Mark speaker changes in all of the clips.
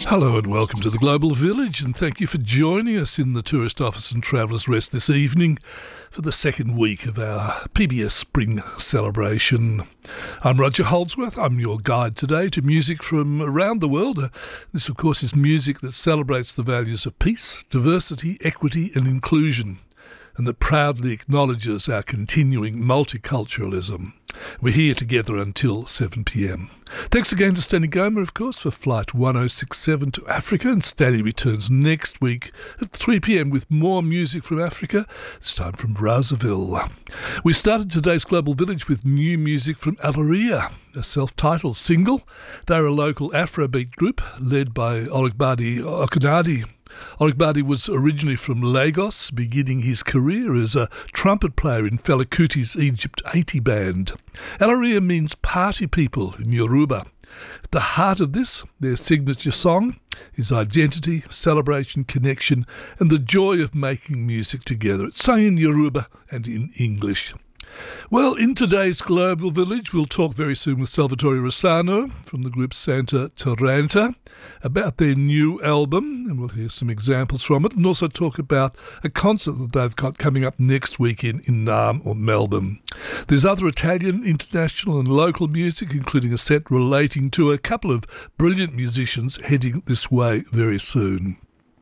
Speaker 1: Hello and welcome to the Global Village, and thank you for joining us in the Tourist Office and Travellers Rest this evening for the second week of our PBS Spring celebration. I'm Roger Holdsworth. I'm your guide today to music from around the world. This, of course, is music that celebrates the values of peace, diversity, equity and inclusion, and that proudly acknowledges our continuing multiculturalism. We're here together until 7 p.m. Thanks again to Stanley Gomer, of course, for Flight 1067 to Africa, and Stanley returns next week at 3 p.m. with more music from Africa, this time from Brazzaville. We started today's Global Village with new music from Alaria, a self-titled single. They're a local Afrobeat group led by Olugbadi Okunadi. Olugbadi was originally from Lagos, beginning his career as a trumpet player in Fela Kuti's Egypt 80 band. Alaria means party people in Yoruba. At the heart of this, their signature song, is identity, celebration, connection, and the joy of making music together. It's sung in Yoruba and in English. Well, in today's Global Village, we'll talk very soon with Salvatore Rossano from the group Santa Taranta about their new album, and we'll hear some examples from it, and also talk about a concert that they've got coming up next week in Naarm or Melbourne. There's other Italian, international and local music, including a set relating to a couple of brilliant musicians heading this way very soon.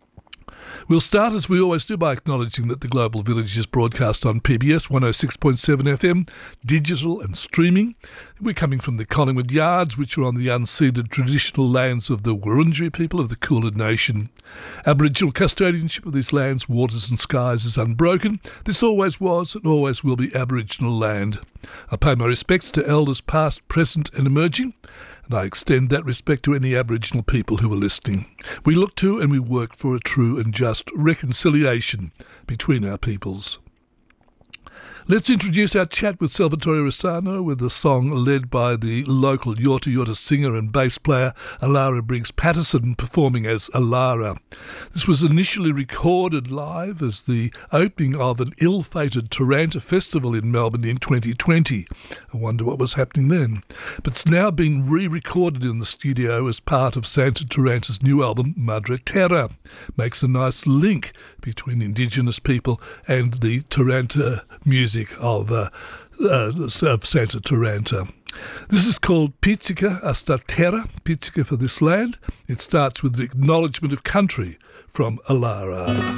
Speaker 1: We'll start, as we always do, by acknowledging that the Global Village is broadcast on PBS 106.7 FM, digital and streaming. We're coming from the Collingwood Yards, which are on the unceded traditional lands of the Wurundjeri people of the Kulin Nation. Aboriginal custodianship of these lands, waters and skies is unbroken. This always was and always will be Aboriginal land. I pay my respects to elders past, present and emerging, and I extend that respect to any Aboriginal people who are listening. We look to and we work for a true and just reconciliation between our peoples. Let's introduce our chat with Salvatore Rossano with a song led by the local Yorta Yorta singer and bass player Alara Briggs Patterson, performing as Alara. This was initially recorded live as the opening of an ill-fated Taranta festival in Melbourne in 2020. I wonder what was happening then. But it's now been re-recorded in the studio as part of Santa Taranta's new album, Madre Terra. Makes a nice link between Indigenous people and the Taranta music of Santa Taranta. This is called Pizzica a sta terra, Pizzica for this land. It starts with the acknowledgement of country from Alara.